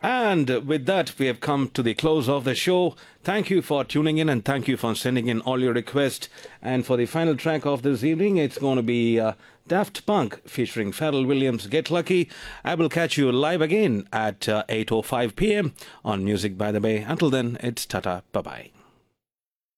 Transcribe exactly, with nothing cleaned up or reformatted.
And with that, we have come to the close of the show. Thank you for tuning in and thank you for sending in all your requests. And for the final track of this evening, it's going to be uh, Daft Punk featuring Pharrell Williams, Get Lucky. I will catch you live again at uh, eight oh five p.m. on Music by the Bay. Until then, it's Tata. Bye-bye.